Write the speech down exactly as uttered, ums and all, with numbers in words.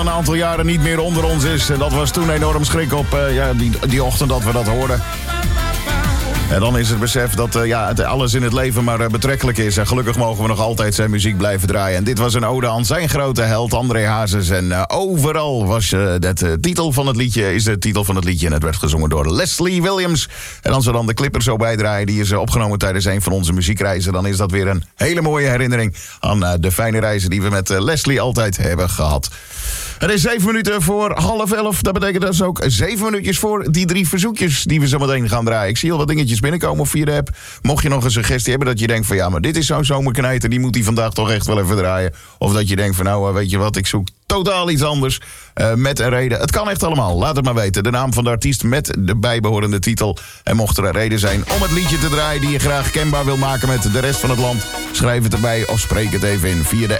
een aantal jaren niet meer onder ons is. En dat was toen enorm schrik op uh, ja, die, die ochtend dat we dat hoorden. En dan is het besef dat uh, ja, het, alles in het leven maar uh, betrekkelijk is. En gelukkig mogen we nog altijd zijn muziek blijven draaien. En dit was een ode aan zijn grote held, André Hazes. En uh, overal was uh, de uh, titel van het liedje, is de titel van het liedje. En het werd gezongen door Leslie Williams. En als we dan de clipper zo bijdraaien, die is uh, opgenomen tijdens een van onze muziekreizen. Dan is dat weer een hele mooie herinnering aan uh, de fijne reizen die we met uh, Leslie altijd hebben gehad. Het is zeven minuten voor half elf. Dat betekent dus ook zeven minuutjes voor die drie verzoekjes die we zo meteen gaan draaien. Ik zie al wat dingetjes binnenkomen via de app. Mocht je nog een suggestie hebben dat je denkt van ja, maar dit is zo'n zomerknijter, die moet die vandaag toch echt wel even draaien. Of dat je denkt van nou, weet je wat, ik zoek totaal iets anders. Uh, met een reden. Het kan echt allemaal. Laat het maar weten. De naam van de artiest met de bijbehorende titel. En mocht er een reden zijn om het liedje te draaien die je graag kenbaar wil maken met de rest van het land, schrijf het erbij of spreek het even in via de